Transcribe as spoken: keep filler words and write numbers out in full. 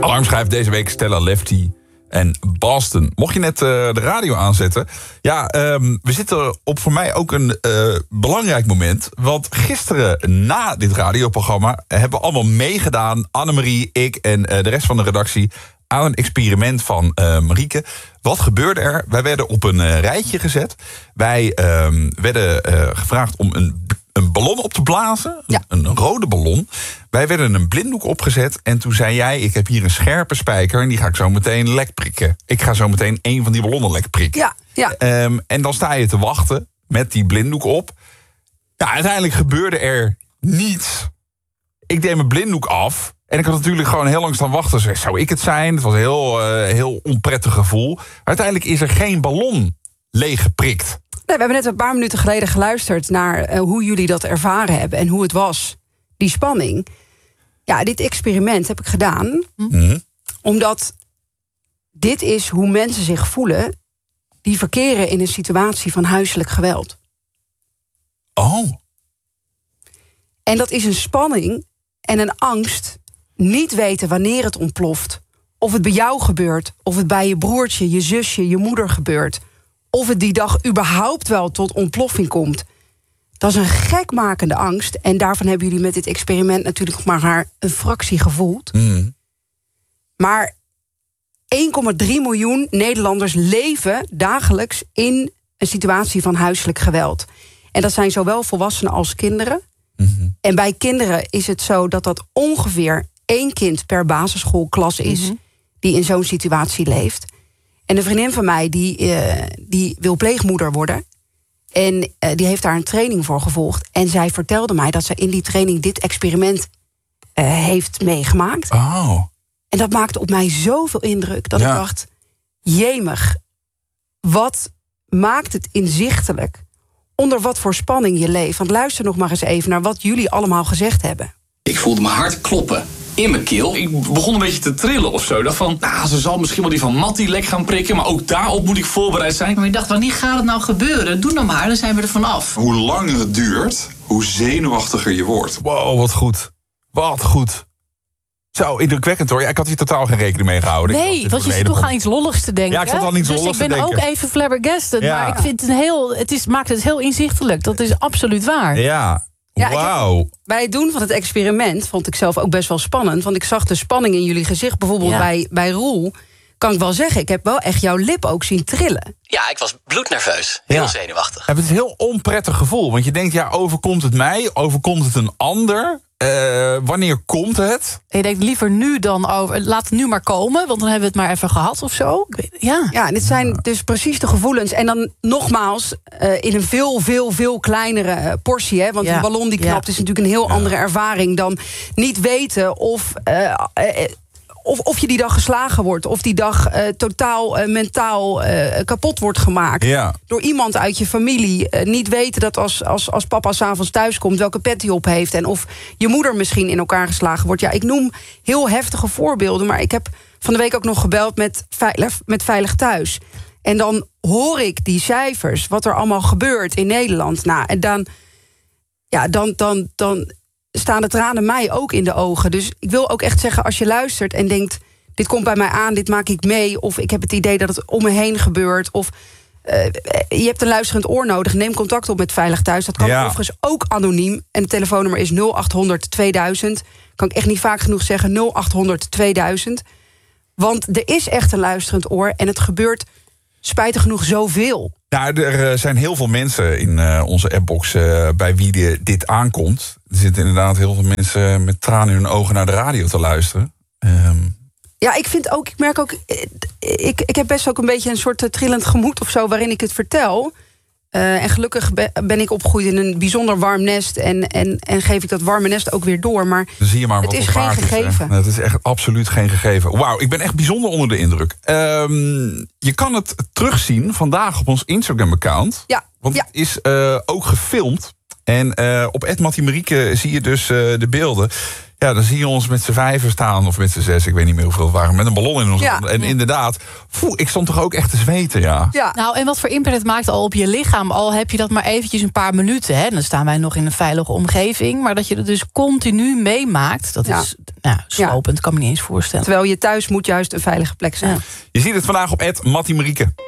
Alarm schrijft deze week Stella Lefty en Boston. Mocht je net uh, de radio aanzetten. Ja, um, we zitten op voor mij ook een uh, belangrijk moment. Want gisteren na dit radioprogramma hebben we allemaal meegedaan. Annemarie, ik en uh, de rest van de redactie aan een experiment van uh, Marieke. Wat gebeurde er? Wij werden op een uh, rijtje gezet. Wij uh, werden uh, gevraagd om een, een ballon op te blazen. Ja. Een, een rode ballon. Wij werden een blinddoek opgezet. En toen zei jij, ik heb hier een scherpe spijker en die ga ik zo meteen lek prikken. Ik ga zo meteen een van die ballonnen lek prikken. Ja, ja. Um, en dan sta je te wachten met die blinddoek op. Nou, uiteindelijk gebeurde er niets. Ik deed mijn blinddoek af. En ik had natuurlijk gewoon heel lang staan wachten. Zeg, zou ik het zijn? Het was een heel, uh, heel onprettig gevoel. Maar uiteindelijk is er geen ballon leeggeprikt. Nee, we hebben net een paar minuten geleden geluisterd naar uh, hoe jullie dat ervaren hebben en hoe het was, die spanning. Ja, dit experiment heb ik gedaan. Mm-hmm. Omdat dit is hoe mensen zich voelen die verkeren in een situatie van huiselijk geweld. Oh. En dat is een spanning en een angst. Niet weten wanneer het ontploft. Of het bij jou gebeurt. Of het bij je broertje, je zusje, je moeder gebeurt. Of het die dag überhaupt wel tot ontploffing komt. Dat is een gekmakende angst. En daarvan hebben jullie met dit experiment natuurlijk nog maar een fractie gevoeld. Mm. Maar één komma drie miljoen Nederlanders leven dagelijks in een situatie van huiselijk geweld. En dat zijn zowel volwassenen als kinderen. Mm-hmm. En bij kinderen is het zo dat dat ongeveer één kind per basisschoolklas is, mm-hmm, die in zo'n situatie leeft. En een vriendin van mij die, uh, die wil pleegmoeder worden. En uh, die heeft daar een training voor gevolgd. En zij vertelde mij dat ze in die training dit experiment uh, heeft meegemaakt. Oh. En dat maakte op mij zoveel indruk dat Ja. ik dacht, jemig, wat maakt het inzichtelijk onder wat voor spanning je leeft. Want luister nog maar eens even naar wat jullie allemaal gezegd hebben. Ik voelde mijn hart kloppen in mijn keel. Ik begon een beetje te trillen of zo. Ik dacht van, nou, ze zal misschien wel die van Mattie lek gaan prikken, maar ook daarop moet ik voorbereid zijn. Maar ik dacht, wanneer gaat het nou gebeuren? Doe nou maar, dan zijn we er vanaf. Hoe langer het duurt, hoe zenuwachtiger je wordt. Wow, wat goed. Wat goed. Zo indrukwekkend hoor. Ja, ik had hier totaal geen rekening mee gehouden. Ik dacht, Nee, dit want je wordt zit een toch hele aan iets lolligs te denken. Ja, ik zat aan iets dus lolligs te ik ben denken. ook even flabbergasted. Ja. Maar ik vind het een heel, het is, maakt het heel inzichtelijk. Dat is absoluut waar. Ja, Ja, ik heb- wauw. Bij het doen van het experiment vond ik zelf ook best wel spannend. Want ik zag de spanning in jullie gezicht. Bijvoorbeeld Ja. bij, bij Roel. Kan ik wel zeggen, ik heb wel echt jouw lip ook zien trillen. Ja, ik was bloednerveus. Heel Ja. zenuwachtig. Het is een heel onprettig gevoel. Want je denkt, ja, overkomt het mij? Overkomt het een ander? Uh, wanneer komt het? En je denkt liever nu dan over. Laat het nu maar komen, want dan hebben we het maar even gehad of zo. Ik weet- Ja. Ja, en dit zijn dus precies de gevoelens. En dan nogmaals, uh, in een veel, veel, veel kleinere uh, portie. Hè? Want Ja. een ballon die knapt Ja. is natuurlijk een heel andere ervaring dan niet weten of... Uh, uh, Of, of je die dag geslagen wordt. Of die dag uh, totaal uh, mentaal uh, kapot wordt gemaakt. Ja. Door iemand uit je familie. Uh, niet weten dat als, als, als papa 's avonds thuis komt welke pet hij op heeft. En of je moeder misschien in elkaar geslagen wordt. Ja, ik noem heel heftige voorbeelden. Maar ik heb van de week ook nog gebeld met Veilig, met Veilig Thuis. En dan hoor ik die cijfers. Wat er allemaal gebeurt in Nederland. Nou, en dan... Ja, dan... dan, dan staan de tranen mij ook in de ogen. Dus ik wil ook echt zeggen, als je luistert en denkt... dit komt bij mij aan, dit maak ik mee... of ik heb het idee dat het om me heen gebeurt... of uh, je hebt een luisterend oor nodig... neem contact op met Veilig Thuis. Dat kan Ja. overigens ook anoniem. En het telefoonnummer is nul acht honderd tweeduizend. Kan ik echt niet vaak genoeg zeggen, nul acht honderd tweeduizend. Want er is echt een luisterend oor... en het gebeurt spijtig genoeg zoveel. Nou, er zijn heel veel mensen in uh, onze appbox uh, bij wie de, dit aankomt. Er zitten inderdaad heel veel mensen met tranen in hun ogen naar de radio te luisteren. Um... Ja, ik vind ook, ik merk ook, ik, ik heb best ook een beetje een soort trillend gemoed of zo waarin ik het vertel. Uh, en gelukkig ben ik opgegroeid in een bijzonder warm nest en, en, en geef ik dat warme nest ook weer door. Maar Dan zie je maar wat het is het geen waard gegeven. Is, het is echt absoluut geen gegeven. Wauw, ik ben echt bijzonder onder de indruk. Um, je kan het terugzien vandaag op ons Instagram-account. Ja, Want ja. het is uh, ook gefilmd. En uh, op Ed Mattie Marieke zie je dus uh, de beelden. Ja, dan zie je ons met z'n vijven staan, of met z'n zes, ik weet niet meer hoeveel het waren, met een ballon in ons Ja. hand. En inderdaad, poeh, ik stond toch ook echt te zweten, ja. Ja. Nou, en wat voor impact het maakt al op je lichaam. Al heb je dat maar eventjes een paar minuten. Hè, dan staan wij nog in een veilige omgeving. Maar dat je het dus continu meemaakt, dat Ja. is nou, slopend. Kan me niet eens voorstellen. Terwijl je thuis moet juist een veilige plek zijn. Ja. Je ziet het vandaag op Ed Mattie Marieke.